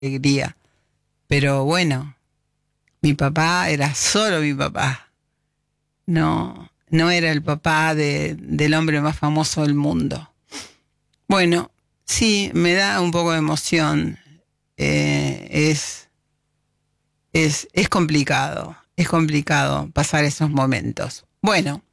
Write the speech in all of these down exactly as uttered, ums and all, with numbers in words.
alegría. Pero bueno, mi papá era solo mi papá. No, no era el papá de, del hombre más famoso del mundo. Bueno, sí, me da un poco de emoción. Eh, es, es, es complicado, es complicado pasar esos momentos. Bueno,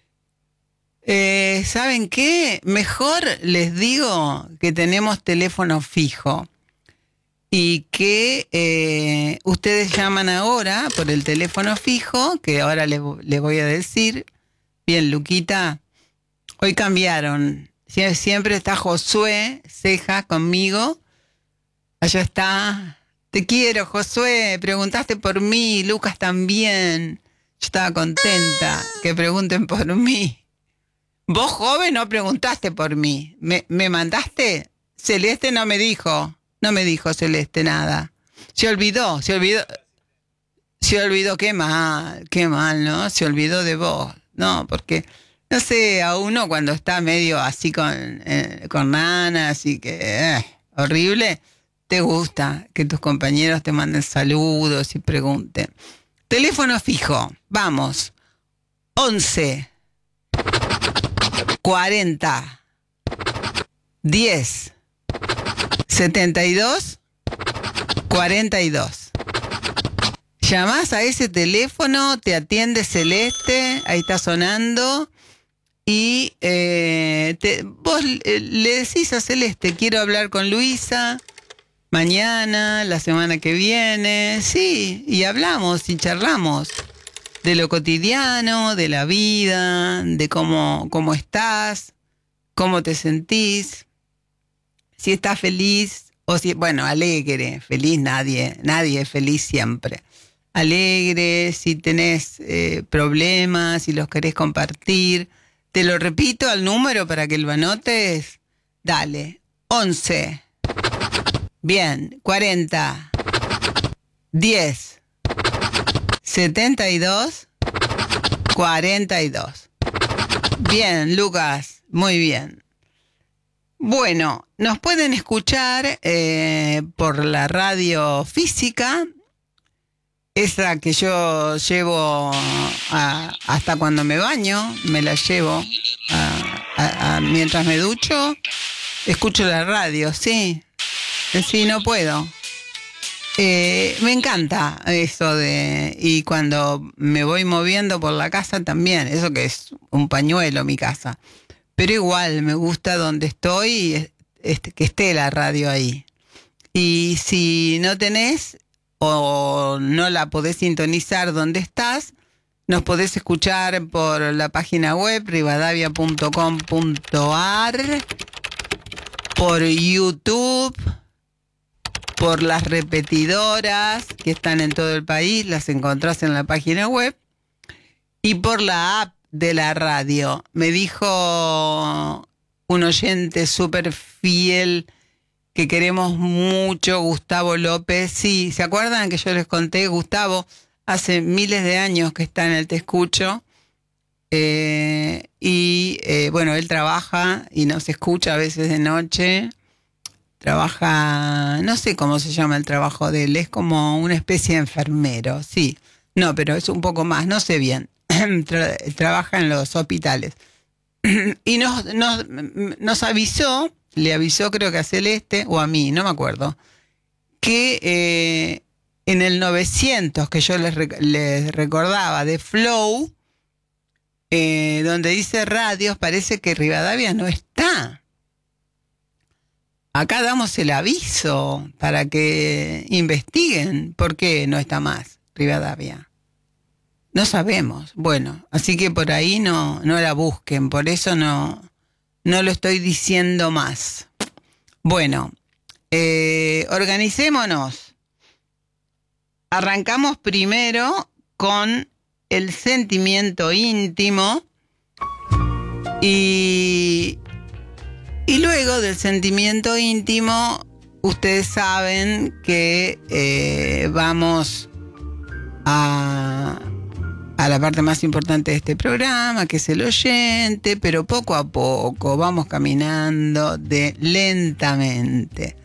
eh, ¿saben qué? Mejor les digo que tenemos teléfono fijo y que eh, ustedes llaman ahora por el teléfono fijo, que ahora les, les voy a decir. Bien, Luquita, hoy cambiaron. Sie- Siempre está Josué Ceja conmigo. Allá está. Te quiero, Josué. Preguntaste por mí. Lucas también. Yo estaba contenta que pregunten por mí. Vos, joven, no preguntaste por mí. ¿Me, me mandaste? Celeste no me dijo. No me dijo Celeste nada. Se olvidó, se olvidó. Se olvidó, qué mal, qué mal, ¿no? Se olvidó de vos. No, porque, no sé, a uno cuando está medio así con, eh, con nanas y que, eh, horrible, te gusta que tus compañeros te manden saludos y pregunten. Teléfono fijo, vamos. once cuarenta diez setenta y dos cuarenta y dos. Llamás a ese teléfono, te atiende Celeste, ahí está sonando, y eh, te, vos eh, le decís a Celeste, quiero hablar con Luisa mañana, la semana que viene, sí, y hablamos y charlamos de lo cotidiano, de la vida, de cómo, cómo estás, cómo te sentís, si estás feliz o si, bueno, alegre, feliz nadie, nadie es feliz siempre. Alegre, si tenés eh, problemas, si los querés compartir. Te lo repito al número para que lo anotes. Dale, once. Bien, cuarenta. diez. setenta y dos. cuarenta y dos. Bien, Lucas, muy bien. Bueno, nos pueden escuchar eh, por la radio física, esa que yo llevo a, hasta cuando me baño, me la llevo a, a, a, mientras me ducho, escucho la radio, sí, sí, no puedo. Eh, me encanta eso de, y cuando me voy moviendo por la casa también, eso que es un pañuelo mi casa, pero igual me gusta donde estoy, este, que esté la radio ahí. Y si no tenés o no la podés sintonizar donde estás, nos podés escuchar por la página web rivadavia punto com punto ar, por YouTube, por las repetidoras que están en todo el país, las encontrás en la página web, y por la app de la radio. Me dijo un oyente súper fiel que queremos mucho, Gustavo López. Sí, ¿se acuerdan que yo les conté? Gustavo hace miles de años que está en el Te Escucho, eh, y eh, bueno, él trabaja y nos escucha a veces de noche. Trabaja, no sé cómo se llama el trabajo de él, es como una especie de enfermero, sí. No, pero es un poco más, no sé bien. Tra- trabaja en los hospitales. Y nos, nos, nos avisó, le avisó creo que a Celeste, o a mí, no me acuerdo, que eh, en el novecientos, que yo les, rec- les recordaba, de Flow, eh, donde dice radios, parece que Rivadavia no está. Acá damos el aviso para que investiguen por qué no está más Rivadavia. No sabemos. Bueno, así que por ahí no, no la busquen, por eso no, no lo estoy diciendo más. Bueno, eh, organicémonos. Arrancamos primero con el sentimiento íntimo y, y luego del sentimiento íntimo, ustedes saben que eh, vamos a... a la parte más importante de este programa, que es el oyente, pero poco a poco vamos caminando de lentamente.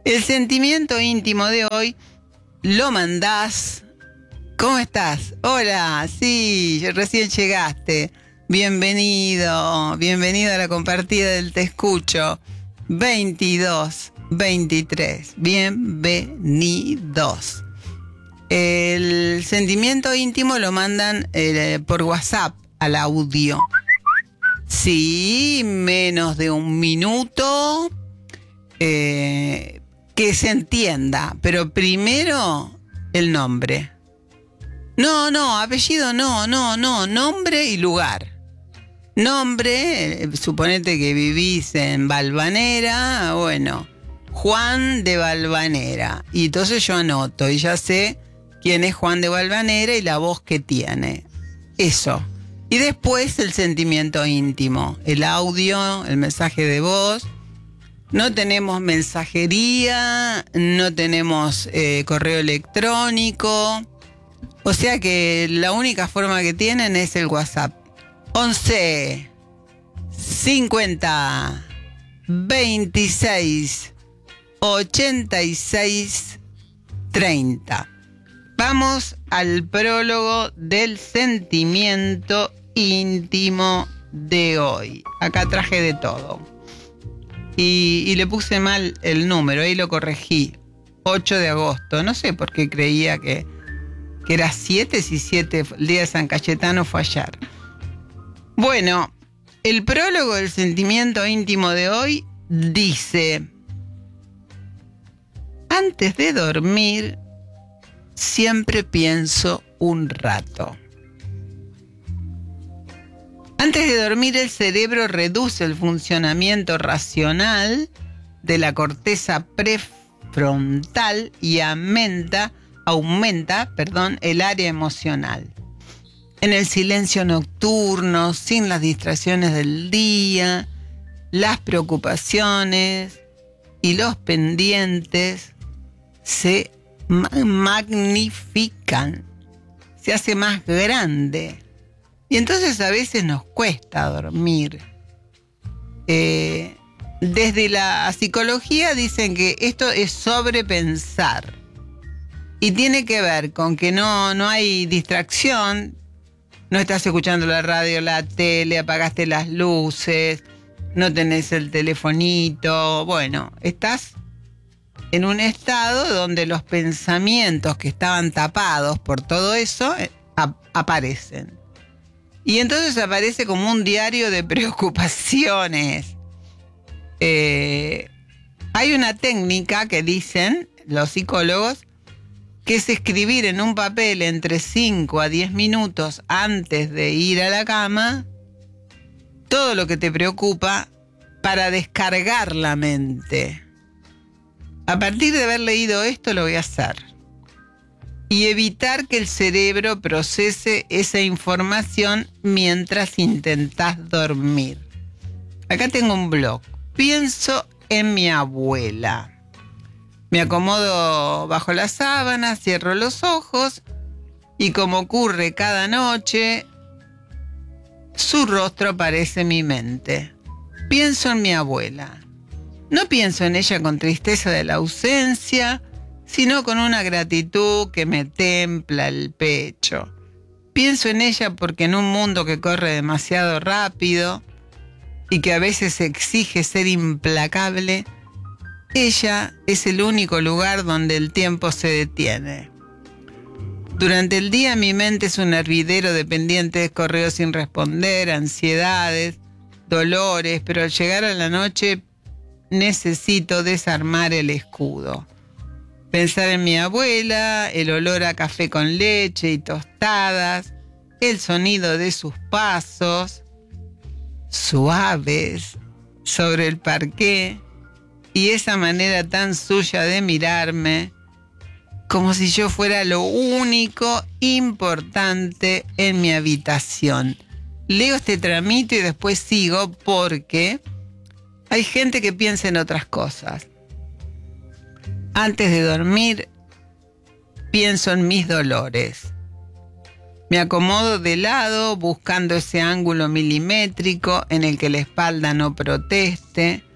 El sentimiento íntimo de hoy lo mandás. ¿Cómo estás? Hola, sí, recién llegaste. Bienvenido, bienvenido a la compartida del Te Escucho. veintidós veintitrés, bienvenidos. El sentimiento íntimo lo mandan eh, por WhatsApp al audio. Sí, menos de un minuto. Eh, que se entienda, pero primero el nombre. No, no, apellido no, no, no, nombre y lugar. Nombre, eh, suponete que vivís en Valvanera, bueno, Juan de Valvanera. Y entonces yo anoto y ya sé quién es Juan de Valvanera y la voz que tiene. Eso. Y después el sentimiento íntimo, el audio, el mensaje de voz. No tenemos mensajería, no tenemos eh, correo electrónico. O sea que la única forma que tienen es el WhatsApp. once cincuenta veintiséis ochenta y seis treinta. Vamos al prólogo del sentimiento íntimo de hoy. Acá traje de todo. Y, y le puse mal el número, ahí lo corregí. ocho de agosto. No sé por qué creía que, que era siete, si siete, el día de San Cayetano fue ayer. Bueno, el prólogo del sentimiento íntimo de hoy dice: antes de dormir, siempre pienso un rato. Antes de dormir, el cerebro reduce el funcionamiento racional de la corteza prefrontal y aumenta, aumenta, perdón, el área emocional. En el silencio nocturno, sin las distracciones del día, las preocupaciones y los pendientes se ma- magnifican, se hace más grande. Y entonces a veces nos cuesta dormir. Eh, desde la psicología dicen que esto es sobrepensar. Y tiene que ver con que no, no hay distracción. No estás escuchando la radio, la tele, apagaste las luces, no tenés el telefonito. Bueno, estás en un estado donde los pensamientos que estaban tapados por todo eso eh, ap- aparecen. Y entonces aparece como un diario de preocupaciones. Eh, hay una técnica que dicen los psicólogos que es escribir en un papel entre cinco a diez minutos antes de ir a la cama todo lo que te preocupa para descargar la mente. A partir de haber leído esto lo voy a hacer. Y evitar que el cerebro procese esa información mientras intentás dormir. Acá tengo un blog. Pienso en mi abuela. Me acomodo bajo la sábana, cierro los ojos y, como ocurre cada noche, su rostro aparece en mi mente. Pienso en mi abuela. No pienso en ella con tristeza de la ausencia, sino con una gratitud que me templa el pecho. Pienso en ella porque en un mundo que corre demasiado rápido y que a veces exige ser implacable, ella es el único lugar donde el tiempo se detiene. Durante el día mi mente es un hervidero de pendientes, correos sin responder, ansiedades, dolores, pero al llegar a la noche necesito desarmar el escudo. Pensar en mi abuela, el olor a café con leche y tostadas, el sonido de sus pasos suaves sobre el parqué y esa manera tan suya de mirarme, como si yo fuera lo único importante en mi habitación. Leo este tramito y después sigo porque hay gente que piensa en otras cosas. Antes de dormir, pienso en mis dolores. Me acomodo de lado buscando ese ángulo milimétrico en el que la espalda no proteste,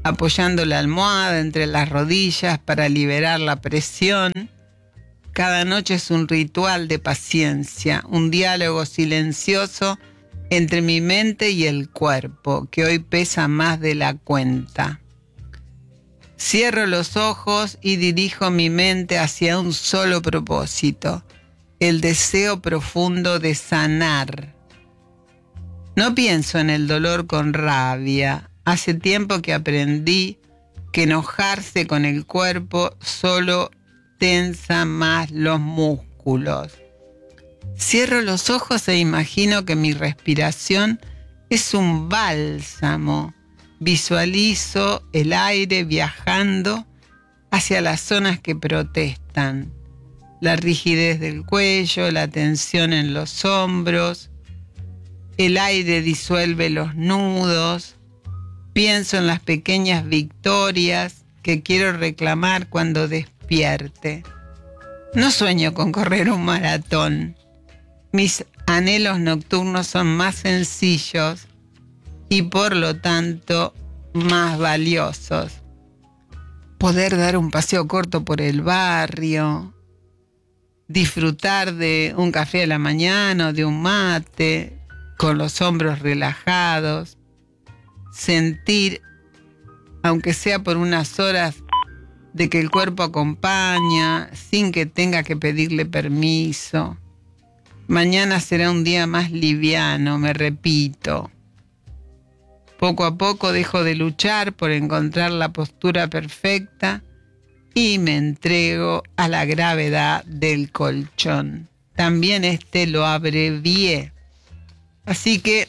apoyando la almohada entre las rodillas para liberar la presión. Cada noche es un ritual de paciencia, un diálogo silencioso entre mi mente y el cuerpo, que hoy pesa más de la cuenta. Cierro los ojos y dirijo mi mente hacia un solo propósito, el deseo profundo de sanar. No pienso en el dolor con rabia. Hace tiempo que aprendí que enojarse con el cuerpo solo tensa más los músculos. Cierro los ojos e imagino que mi respiración es un bálsamo. Visualizo el aire viajando hacia las zonas que protestan. La rigidez del cuello, la tensión en los hombros. El aire disuelve los nudos. Pienso en las pequeñas victorias que quiero reclamar cuando despierte. No sueño con correr un maratón. Mis anhelos nocturnos son más sencillos y por lo tanto más valiosos. Poder dar un paseo corto por el barrio, disfrutar de un café a la mañana o de un mate, con los hombros relajados, sentir, aunque sea por unas horas, de que el cuerpo acompaña sin que tenga que pedirle permiso. Mañana será un día más liviano, me repito. Poco a poco dejo de luchar por encontrar la postura perfecta y me entrego a la gravedad del colchón. También este lo abrevié. Así que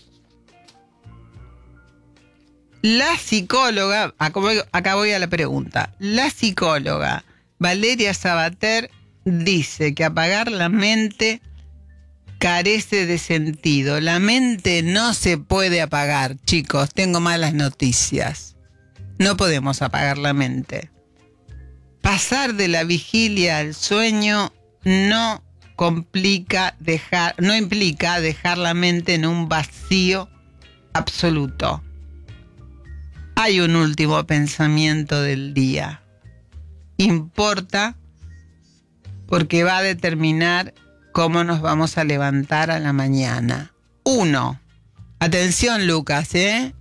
la psicóloga, acá voy a la pregunta, la psicóloga Valeria Sabater dice que apagar la mente carece de sentido. La mente no se puede apagar, chicos, tengo malas noticias. No podemos apagar la mente. Pasar de la vigilia al sueño no complica dejar, no implica dejar la mente en un vacío absoluto. Hay un último pensamiento del día. Importa porque va a determinar cómo nos vamos a levantar a la mañana. Uno. Atención, Lucas, ¿eh?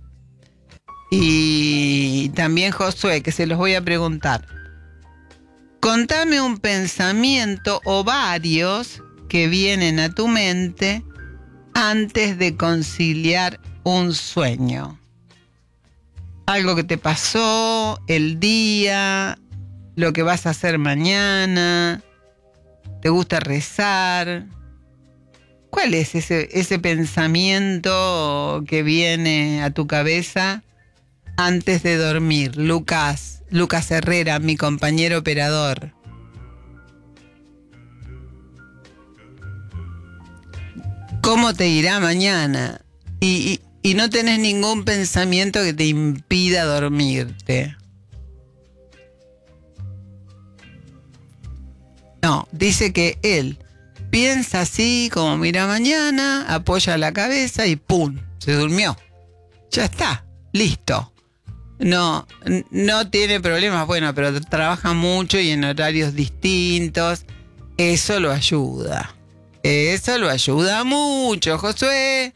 Y también Josué, que se los voy a preguntar. Contame un pensamiento o varios que vienen a tu mente antes de conciliar un sueño. Algo que te pasó, el día, lo que vas a hacer mañana, te gusta rezar. ¿Cuál es ese, ese pensamiento que viene a tu cabeza antes de dormir? Lucas, Lucas Herrera, mi compañero operador. ¿Cómo te irá mañana? Y... y Y no tenés ningún pensamiento que te impida dormirte. No, dice que él piensa así, como mira mañana, apoya la cabeza y ¡pum! Se durmió. Ya está, listo. No, no tiene problemas, bueno, pero trabaja mucho y en horarios distintos. Eso lo ayuda. Eso lo ayuda mucho, Josué.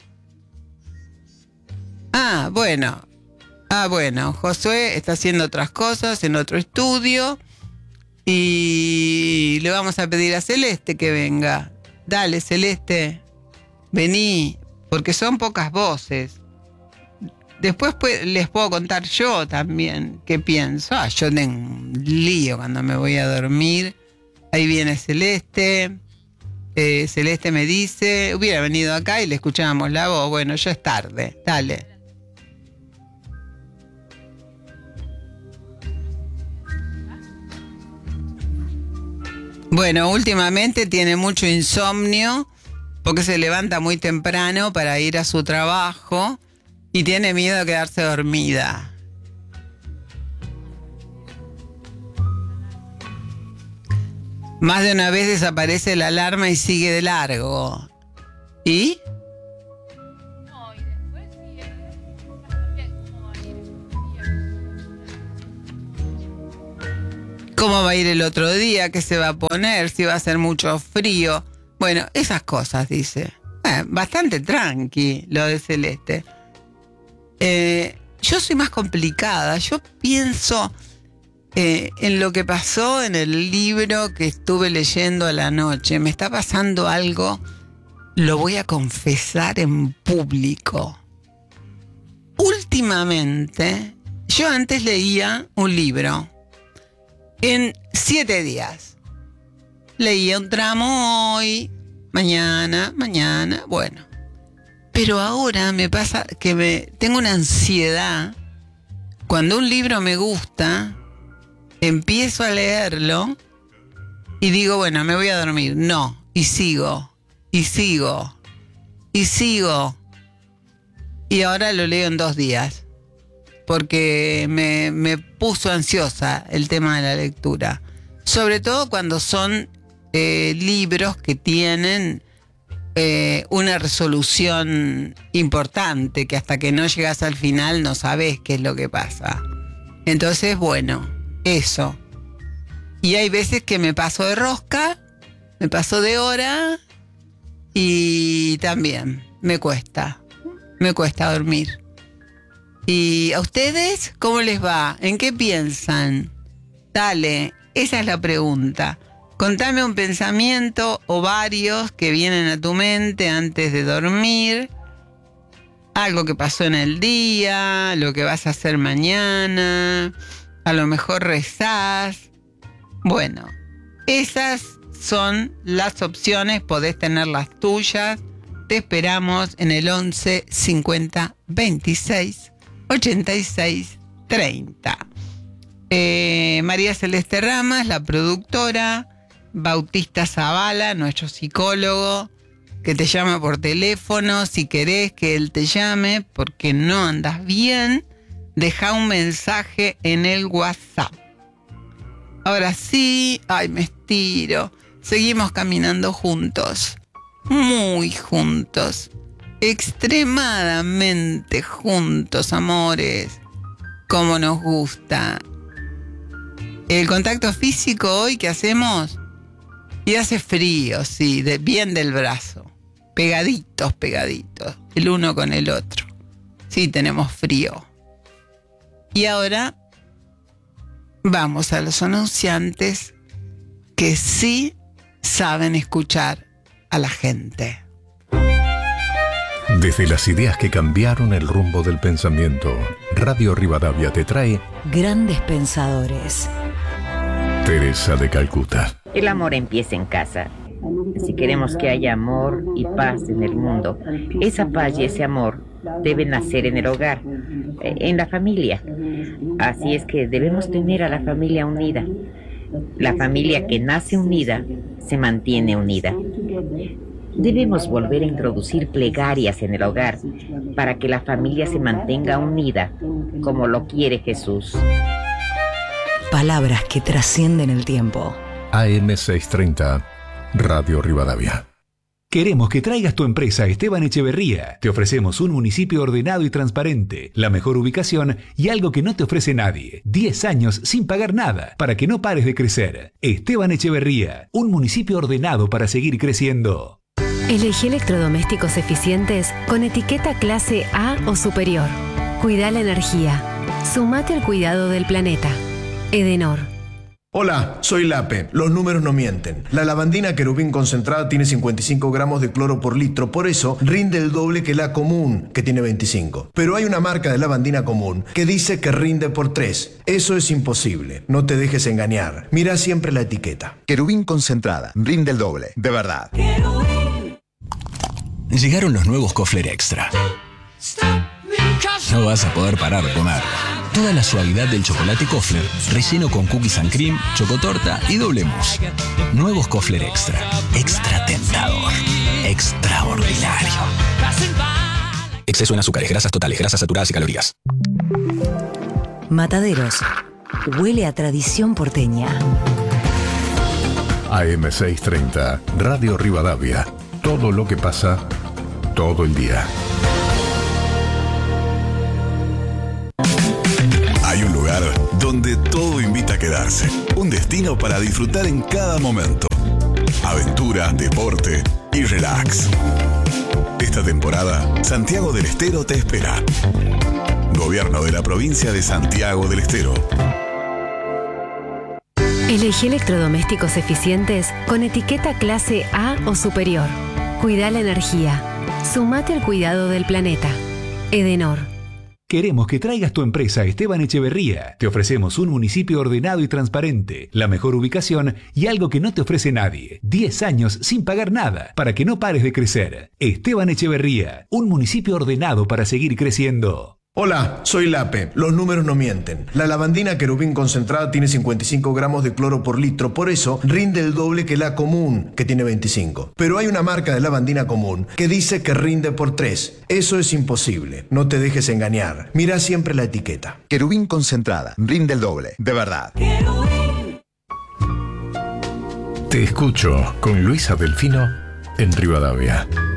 Ah, bueno. Ah, bueno. Josué está haciendo otras cosas en otro estudio. Y le vamos a pedir a Celeste que venga. Dale, Celeste. Vení. Porque son pocas voces. Después pues, les puedo contar yo también qué pienso. Ah, yo tengo un lío cuando me voy a dormir. Ahí viene Celeste. Eh, Celeste me dice, hubiera venido acá y le escuchábamos la voz. Bueno, ya es tarde. Dale. Bueno, últimamente tiene mucho insomnio porque se levanta muy temprano para ir a su trabajo y tiene miedo a quedarse dormida. Más de una vez desaparece la alarma y sigue de largo. ¿Y? cómo va a ir el otro día, qué se va a poner, si va a hacer mucho frío. Bueno, esas cosas, dice. Eh, bastante tranqui lo de Celeste. Eh, yo soy más complicada. Yo pienso eh, en lo que pasó en el libro que estuve leyendo a la noche. Me está pasando algo, lo voy a confesar en público. Últimamente, yo antes leía un libro en siete días. Leía un tramo hoy, mañana, mañana, bueno. Pero ahora me pasa que me tengo una ansiedad. Cuando un libro me gusta, empiezo a leerlo y digo, bueno, me voy a dormir. No, y sigo, y sigo, y sigo. Y ahora lo leo en dos días, porque me, me puso ansiosa el tema de la lectura. Sobre todo cuando son eh, libros que tienen eh, una resolución importante, que hasta que no llegas al final no sabes qué es lo que pasa. Entonces, bueno, eso. Y hay veces que me paso de rosca, me paso de hora y también me cuesta. Me cuesta dormir. ¿Y a ustedes cómo les va? ¿En qué piensan? Dale, esa es la pregunta. Contame un pensamiento o varios que vienen a tu mente antes de dormir. Algo que pasó en el día, lo que vas a hacer mañana. A lo mejor rezás. Bueno, esas son las opciones, podés tener las tuyas. Te esperamos en el once cincuenta veintiséis ochenta y seis treinta. Eh, María Celeste Ramas, la productora. Bautista Zavala, nuestro psicólogo, que te llama por teléfono. Si querés que él te llame porque no andas bien, deja un mensaje en el WhatsApp. Ahora sí, ay, me estiro. Seguimos caminando juntos. Muy juntos, extremadamente juntos, amores, como nos gusta. El contacto físico hoy que hacemos, y hace frío, sí, de, bien del brazo, pegaditos, pegaditos, el uno con el otro. Sí, tenemos frío. Y ahora vamos a los anunciantes que sí saben escuchar a la gente. Desde las ideas que cambiaron el rumbo del pensamiento, Radio Rivadavia te trae Grandes Pensadores. Teresa de Calcuta. El amor empieza en casa. Si queremos que haya amor y paz en el mundo, esa paz y ese amor deben nacer en el hogar, en la familia. Así es que debemos tener a la familia unida. La familia que nace unida se mantiene unida. Debemos volver a introducir plegarias en el hogar para que la familia se mantenga unida, como lo quiere Jesús. Palabras que trascienden el tiempo. A M seiscientos treinta, Radio Rivadavia. Queremos que traigas tu empresa a Esteban Echeverría. Te ofrecemos un municipio ordenado y transparente, la mejor ubicación y algo que no te ofrece nadie. diez años sin pagar nada para que no pares de crecer. Esteban Echeverría, un municipio ordenado para seguir creciendo. Elegí electrodomésticos eficientes con etiqueta clase A o superior. Cuida la energía. Sumate al cuidado del planeta. Edenor. Hola, soy Lape. Los números no mienten. La lavandina Querubín concentrada tiene cincuenta y cinco gramos de cloro por litro, por eso rinde el doble que la común, que tiene veinticinco. Pero hay una marca de lavandina común que dice que rinde por tres. Eso es imposible. No te dejes engañar. Mira siempre la etiqueta. Querubín concentrada, rinde el doble, de verdad. Llegaron los nuevos Kofler Extra. No vas a poder parar de comer. Toda la suavidad del chocolate Kofler, relleno con cookies and cream, chocotorta y doble mousse. Nuevos Kofler Extra. Extra tentador. Extraordinario. Exceso en azúcares, grasas totales, grasas saturadas y calorías. Mataderos. Huele a tradición porteña. A M seiscientos treinta, Radio Rivadavia. Todo lo que pasa, todo el día. Hay un lugar donde donde todo invita a quedarse. Un destino para disfrutar en cada momento. Aventura, deporte y relax. Esta temporada, Santiago del Estero te espera. Gobierno de la provincia de Santiago del Estero. Elegí electrodomésticos eficientes con etiqueta clase A o superior. Cuida la energía. Sumate al cuidado del planeta. Edenor. Queremos que traigas tu empresa a Esteban Echeverría. Te ofrecemos un municipio ordenado y transparente, la mejor ubicación y algo que no te ofrece nadie. diez años sin pagar nada, para que no pares de crecer. Esteban Echeverría, un municipio ordenado para seguir creciendo. Hola, soy Lape. Los números no mienten. La lavandina Querubín concentrada tiene cincuenta y cinco gramos de cloro por litro, por eso rinde el doble que la común, que tiene veinticinco. Pero hay una marca de lavandina común que dice que rinde por tres. Eso es imposible. No te dejes engañar. Mira siempre la etiqueta. Querubín concentrada, rinde el doble, de verdad. Te escucho con Luisa Delfino en Rivadavia.